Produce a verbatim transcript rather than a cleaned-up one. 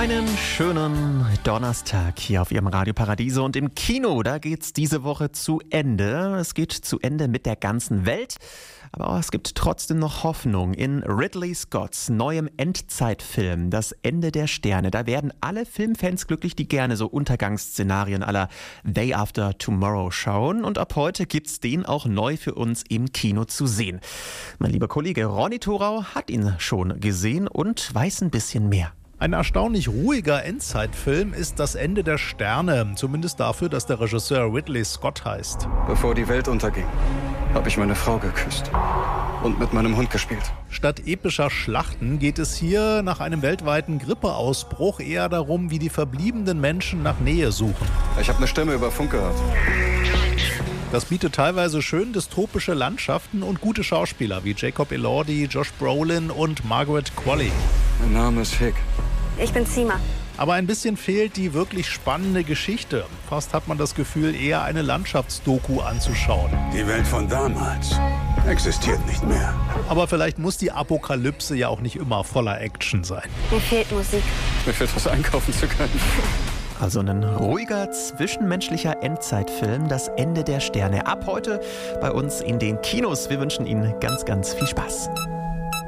Einen schönen Donnerstag hier auf Ihrem Radio Paradiso und im Kino, da geht's diese Woche zu Ende. Es geht zu Ende mit der ganzen Welt, aber es gibt trotzdem noch Hoffnung. In Ridley Scotts neuem Endzeitfilm Das Ende der Sterne, da werden alle Filmfans glücklich, die gerne so Untergangsszenarien à la Day After Tomorrow schauen. Und ab heute gibt's den auch neu für uns im Kino zu sehen. Mein lieber Kollege Ronny Thorau hat ihn schon gesehen und weiß ein bisschen mehr. Ein erstaunlich ruhiger Endzeitfilm ist Das Ende der Sterne, zumindest dafür, dass der Regisseur Ridley Scott heißt. Bevor die Welt unterging, habe ich meine Frau geküsst und mit meinem Hund gespielt. Statt epischer Schlachten geht es hier nach einem weltweiten Grippeausbruch eher darum, wie die verbliebenen Menschen nach Nähe suchen. Ich habe eine Stimme über Funk gehört. Das bietet teilweise schön dystopische Landschaften und gute Schauspieler wie Jacob Elordi, Josh Brolin und Margaret Qualley. Mein Name ist Hick. Ich bin Zima. Aber ein bisschen fehlt die wirklich spannende Geschichte. Fast hat man das Gefühl, eher eine Landschaftsdoku anzuschauen. Die Welt von damals existiert nicht mehr. Aber vielleicht muss die Apokalypse ja auch nicht immer voller Action sein. Mir fehlt Musik. Mir fehlt was einkaufen zu können. Also ein ruhiger, zwischenmenschlicher Endzeitfilm, Das Ende der Sterne. Ab heute bei uns in den Kinos. Wir wünschen Ihnen ganz, ganz viel Spaß.